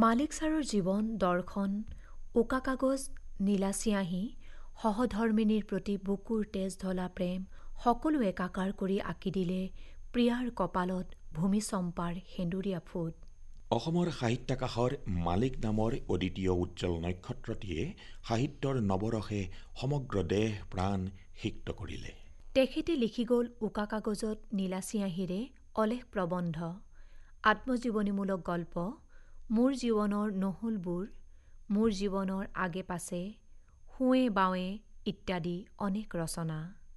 মালিক ছাৰৰ জীৱন দৰ্শন উকা কাগজ নীলা চিয়াহী সহধৰ্মিনীৰ প্ৰতি বুকুৰ তেজ ঢলা প্ৰেম সকলো একাকাৰ কৰি আঁকি দিলে প্ৰিয়াৰ কপালত ভূমিচম্পাৰ সেন্দুৰীয়া ফুট। অসমৰ সাহিত্যাকাশৰ মালিক নামৰ অদ্বিতীয় উজ্জ্বল নক্ষত্ৰটিয়ে সাহিত্যৰ নৱৰসে সমগ্ৰ দেহ প্ৰাণ সিক্ত কৰিলে। তেখেতে লিখি গ'ল উকা কাগজত নীলা চিয়াহীৰে অলেখ প্ৰবন্ধ, আত্মজীৱনীমূলক গল্প, মোৰ জীৱনৰ নহলবোৰ, মোৰ জীৱনৰ আগে পাছে, সোঁৱে বাৱে ইত্যাদি অনেক ৰচনা।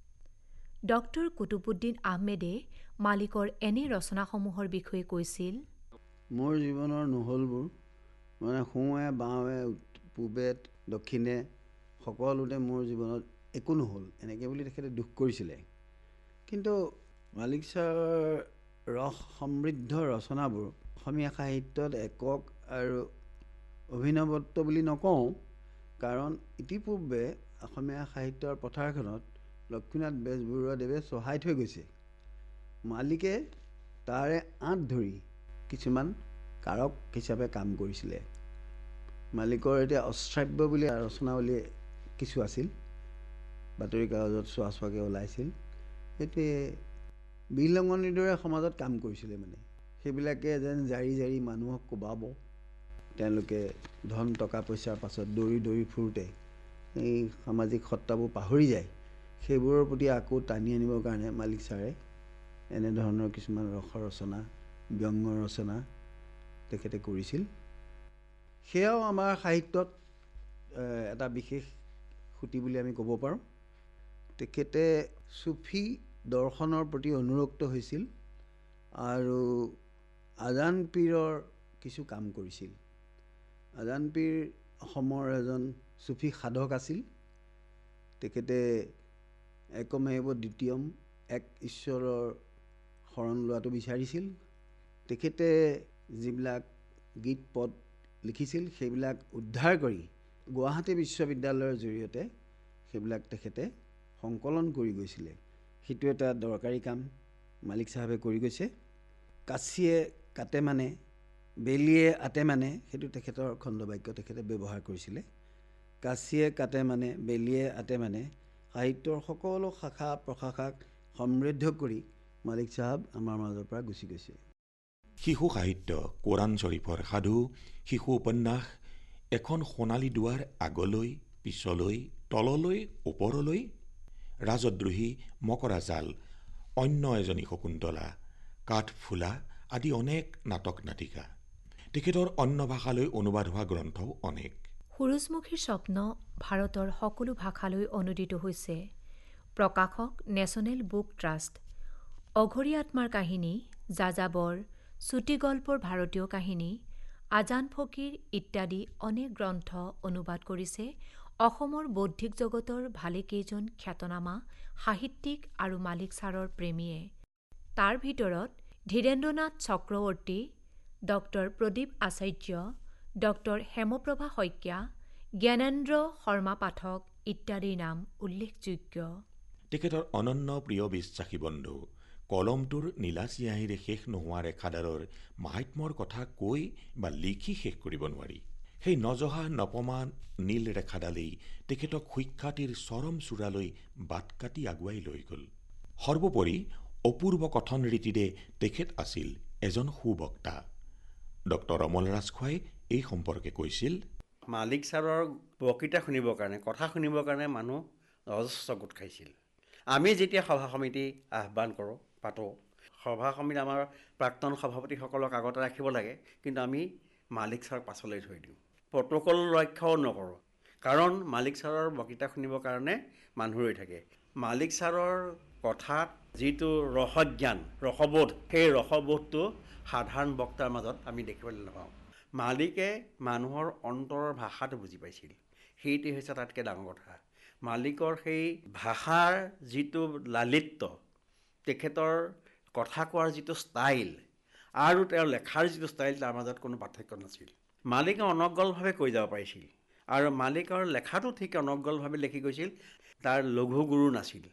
ডক্টৰ কুতুবুদ্দিন আহমেদে মালিকৰ এনে ৰচনাসমূহৰ বিষয়ে কৈছিল, মোৰ জীৱনৰ নহলবোৰ মানে সোঁৱে বাৱে পূবে দক্ষিণে সকলোতে মোৰ জীৱনত একো নহ'ল এনেকৈ বুলি তেখেতে দুখ কৰিছিলে। কিন্তু মালিক ছাৰৰ ৰস সমৃদ্ধ ৰচনাবোৰ অসমীয়া সাহিত্যত একক আৰু অভিনৱত্ব বুলি নকওঁ, কাৰণ ইতিপূৰ্বে অসমীয়া সাহিত্যৰ পথাৰখনত লক্ষ্মীনাথ বেজবৰুৱাদেৱে চহাই থৈ গৈছে। মালিকে তাৰে আঁত ধৰি কিছুমান কাৰক হিচাপে কাম কৰিছিলে। মালিকৰ এতিয়া অশ্ৰাব্য বুলি ৰচনাৱলী কিছু আছিল, বাতৰি কাগজত চোৱা চোৱাকৈ ওলাইছিল। সেইটোৱে বিলঙনিৰ দৰে সমাজত কাম কৰিছিলে। মানে সেইবিলাকে যেন জাৰি জাৰি মানুহক কোবাব, তেওঁলোকে ধন টকা পইচাৰ পাছত দৌৰি দৌৰি ফুৰোঁতে এই সামাজিক সত্তাবোৰ পাহৰি যায়। সেইবোৰৰ প্ৰতি আকৌ টানি আনিবৰ কাৰণে মালিক ছাৰে এনেধৰণৰ কিছুমান ৰস ৰচনা, ব্যংগ ৰচনা তেখেতে কৰিছিল। সেয়াও আমাৰ সাহিত্যত এটা বিশেষ সুঁতি বুলি আমি ক'ব পাৰোঁ। তেখেতে চুফী দৰ্শনৰ প্ৰতি অনুৰক্ত হৈছিল আৰু আজান পীৰৰ কিছু কাম কৰিছিল। আজান পীৰ অসমৰ এজন চুফী সাধক আছিল। তেখেতে একমেৱ দ্বিতীয়ম, এক ঈশ্বৰৰ শৰণ লোৱাটো বিচাৰিছিল। তেখেতে যিবিলাক গীত পদ লিখিছিল সেইবিলাক উদ্ধাৰ কৰি গুৱাহাটী বিশ্ববিদ্যালয়ৰ জৰিয়তে সেইবিলাক তেখেতে সংকলন কৰি গৈছিলে। সেইটো এটা দৰকাৰী কাম মালিক চাহাবে কৰি গৈছে। কাচিয়ে কাটে মানে, বেলিয়ে আটে মানে, সেইটো তেখেতৰ খণ্ডবাক্য তেখেতে ব্যৱহাৰ কৰিছিলে। কাচিয়ে কাটে মানে, বেলিয়ে আটে মানে, সাহিত্যৰ সকলো শাখা প্ৰশাখাক সমৃদ্ধ কৰি মালিক চাহাব আমাৰ মাজৰ পৰা গুচি গৈছে। শিশু সাহিত্য, কোৰাণ শ্বৰীফৰ সাধু, শিশু উপন্যাস, এখন সোণালী দুৱাৰ আগলৈ পিছলৈ তললৈ ওপৰলৈ, ৰাজদ্ৰোহী, মকৰা জাল, অন্য এজনী শকুন্তলা, কাঠফুলা আদি অনেক নাটক নাটিকা। তেখেতৰ অন্য ভাষালৈ অনুবাদ হোৱা গ্ৰন্থও অনেক। সুৰুযমুখীৰ স্বপ্ন ভাৰতৰ সকলো ভাষালৈ অনুদিত হৈছে। প্ৰকাশক নেশ্যনেল বুক ট্ৰাষ্ট। অঘৰী আত্মাৰ কাহিনী, যাযাবৰ, চুটিগল্পৰ ভাৰতীয় কাহিনী, আজান ফকীৰ ইত্যাদি অনেক গ্ৰন্থ অনুবাদ কৰিছে অসমৰ বৌদ্ধিক জগতৰ ভালেকেইজন খ্যাতনামা সাহিত্যিক আৰু মালিক ছাৰৰ প্ৰেমীয়ে। তাৰ ভিতৰত ধীৰেন্দ্ৰনাথ চক্ৰৱৰ্তী, ডক্টৰ প্ৰদীপ আচাৰ্য, ডক্টৰ হেমপ্ৰভা শইকীয়া, জ্ঞানেন্দ্ৰ শৰ্মা পাঠক ইত্যাদিৰ নাম উল্লেখযোগ্য। তেখেতৰ অনন্য প্ৰিয় বিশ্বাসী বন্ধু, কলমটোৰ নীলা চিয়াহীৰে শেষ নোহোৱা ৰেখাডালৰ মাহাত্ম্যৰ কথা কৈ বা লিখি শেষ কৰিব নোৱাৰি। সেই নজহা নপমা নীল ৰেখাডালেই তেখেতক সুখ্যাতিৰ চৰম চূড়ালৈ বাট কাটি আগুৱাই লৈ গ'ল। সৰ্বোপৰি অপূৰ্ব কথন ৰীতিৰে তেখেত আছিল এজন সুবক্তা। ডক্টৰ অমল ৰাজখোৱাই এই সম্পৰ্কে কৈছিল, মালিক ছাৰৰ বক্তৃতা শুনিবৰ কাৰণে, কথা শুনিবৰ কাৰণে মানুহ যথেষ্ট গোট খাইছিল। আমি যেতিয়া সভা সমিতি আহ্বান কৰোঁ, পাতোঁ, সভা সমিতি আমাৰ প্ৰাক্তন সভাপতিসকলক আগতে ৰাখিব লাগে, কিন্তু আমি মালিক ছাৰক পাছলৈ থৈ দিওঁ। প্ৰট'কল ৰক্ষাও নকৰোঁ, কাৰণ মালিক ছাৰৰ বক্তৃতা শুনিবৰ কাৰণে মানুহ ৰৈ থাকে। মালিক ছাৰৰ কথাত যিটো ৰসজ্ঞান, ৰসবোধ, সেই ৰসবোধটো সাধাৰণ বক্তাৰ মাজত আমি দেখিবলৈ নাপাওঁ। মালিকে মানুহৰ অন্তৰৰ ভাষাটো বুজি পাইছিল, সেইটোৱে হৈছে তাতকৈ ডাঙৰ কথা। মালিকৰ সেই ভাষাৰ যিটো লালিত্য, তেখেতৰ কথা কোৱাৰ যিটো ষ্টাইল আৰু তেওঁৰ লেখাৰ যিটো ষ্টাইল, তাৰ মাজত কোনো পাৰ্থক্য নাছিল। মালিকে অনৰ্গলভাৱে কৈ যাব পাৰিছিল আৰু মালিকৰ লেখাটো ঠিক অনৰ্গলভাৱে লিখি গৈছিল। তাৰ লঘু গুৰু নাছিল।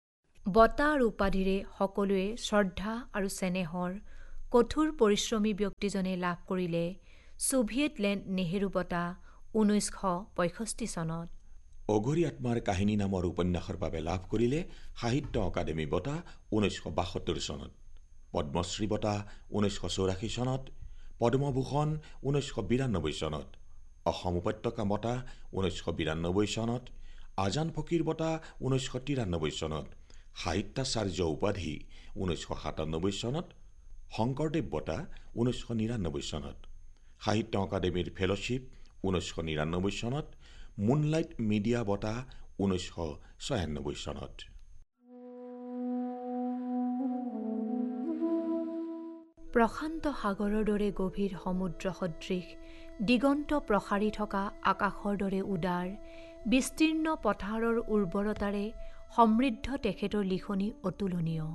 বঁটা আৰু উপাধিৰে সকলোৱে শ্ৰদ্ধা আৰু চেনেহৰ কঠোৰ পৰিশ্ৰমী ব্যক্তিজনে লাভ কৰিলে ছোভিয়েট লেণ্ড নেহেৰু বঁটা 1965 চনত, অঘৰী আত্মাৰ কাহিনী নামৰ উপন্যাসৰ বাবে লাভ কৰিলে সাহিত্য অকাডেমী বঁটা 1972 চনত, পদ্মশ্ৰী বঁটা 1984 চনত, পদ্মভূষণ 1992 চনত, অসম উপত্যকা বঁটা 1992 চনত, আজান ফকীৰ বঁটা 1993 চনত, সাহিত্যাচাৰ্য উপাধি 1997 চনত, শংকৰদেৱ বঁটা 1999 চনত, সাহিত্য অকাডেমীৰ ফেল'শ্বিপ 1999 চনত, মুনলাইট মিডিয়া বঁটা 1996 চনত। প্ৰশান্ত সাগৰৰ দৰে গভীৰ সমুদ্ৰ সদৃশ, দিগন্ত প্ৰসাৰি থকা আকাশৰ দৰে উদাৰ, বিস্তীৰ্ণ পথাৰৰ উৰ্বৰতাৰে সমৃদ্ধ তেখেতৰ লিখনি অতুলনীয়।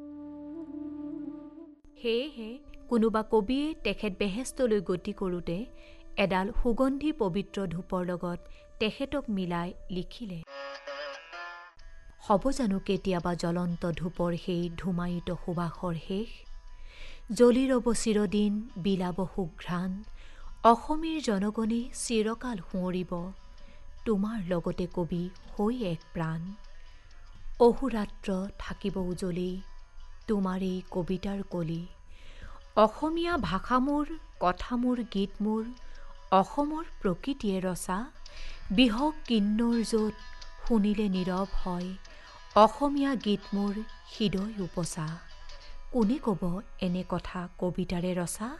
সেয়েহে কোনোবা কবিয়ে তেখেত বেহেস্তলৈ গতি কৰোঁতে এডাল সুগন্ধি পবিত্ৰ ধূপৰ লগত তেখেতক মিলাই লিখিলে, হ'ব জানো কেতিয়াবা জ্বলন্ত ধূপৰ সেই ধূমায়িত সুবাসৰ শেষ? জ্বলি ৰ'ব চিৰদিন বিলাব সুঘ্ৰাণ, অসমীৰ জনগণে চিৰকাল সোঁৱৰিব, তোমাৰ লগতে কবি হৈ এক প্ৰাণ। অহোৰাত্ৰ থাকিব উজলি তোমাৰ এই কবিতাৰ কলি, অসমীয়া ভাষা মোৰ, কথা মোৰ, গীত মোৰ, অসমৰ প্ৰকৃতিয়ে ৰচা, বিহগ কিন্নৰ য'ত শুনিলে নীৰৱ হয়, অসমীয়া গীত মোৰ হৃদয় উপচা, কোনে ক'ব এনে কথা কবিতাৰে ৰচা?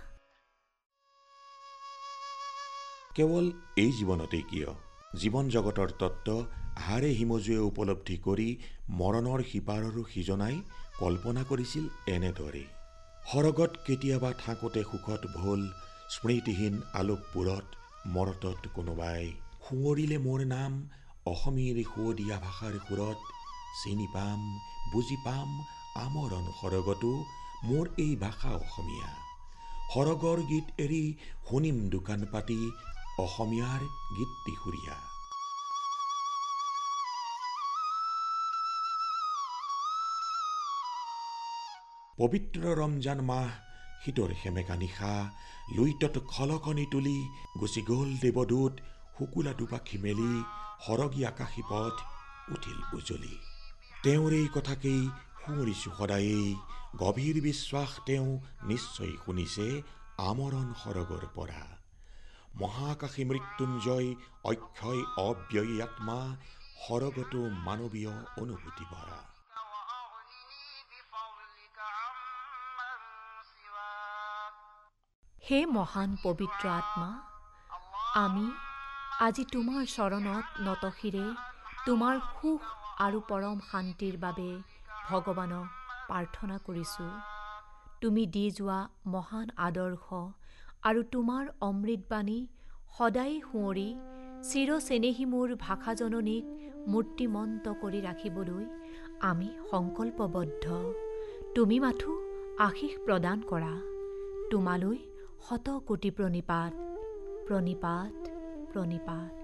কেৱল এই জীৱনতেই কিয়, জীৱন জগতৰ তত্ত্ব হাড়ে হিমজুৱে উপলব্ধি কৰি মৰণৰ সিপাৰৰো সিজনাই কল্পনা কৰিছিল এনেদৰে। সৰগত কেতিয়াবা থাকোঁতে সুখত ভোল, স্মৃতিহীন আলোকপুৰত মৰতত কোনোবাই সোঁৱৰিলে মোৰ নাম, অসমীৰ সুৱদীয়া ভাষাৰ সুৰত, চিনি পাম বুজি পাম আমৰণ সৰগতো মোৰ এই ভাষা অসমীয়া, সৰগৰ গীত এৰি শুনিম দোকান পাতি অসমীয়াৰ গীতটি সুৰীয়া। পবিত্ৰ ৰমজান মাহ, শীতৰ সেমেকা নিশা, লুইতত খলকনি তুলি গুচি গ'ল দেৱদূত, শুকুলা দুপাখি মেলি সৰগী আকাশী পথ উঠিল উজলি। তেওঁৰ এই কথাকেই শুৱৰিছোঁ সদায়েই, গভীৰ বিশ্বাস তেওঁ নিশ্চয় শুনিছে আমৰণ সৰগৰ পৰা। মহাকাশী মৃত্যুঞ্জয় অক্ষয় অব্যয়ী আত্মা, সৰগতো মানৱীয় অনুভূতি ভৰা। হে মহান পবিত্ৰ আত্মা, আমি আজি তোমাৰ চৰণত নতশিৰে তোমাৰ সুখ আৰু পৰম শান্তিৰ বাবে ভগৱানক প্ৰাৰ্থনা কৰিছোঁ। তুমি দি যোৱা মহান আদৰ্শ আৰু তোমাৰ অমৃতবাণী সদায় সোঁৱৰি চিৰচেনেহী মোৰ ভাষাজননীক মূৰ্তিমন্ত কৰি ৰাখিবলৈ আমি সংকল্পবদ্ধ। তুমি মাথো আশীষ প্ৰদান কৰা। তোমালৈ শত কোটি প্ৰণিপাত, প্ৰণিপাত, প্ৰণিপাত।